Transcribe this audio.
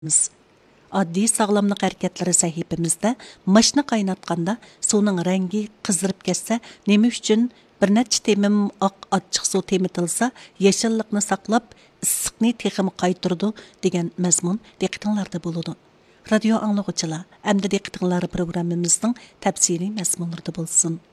Oddiy sog'lomlik harakatlari sahifamizda mashina qaynatganda suvning rangi qizarib ketsa, nima uchun bir necha temim oq achchiq suv temitilsa, yashillikni saqlab, issiqni teximi qaytardi degan mazmun diqqatinglarda bo'ladi. Radio anglag'uchilar, endi diqqatinglar programmamizning tafsiliy mazmunlarida bo'lsin.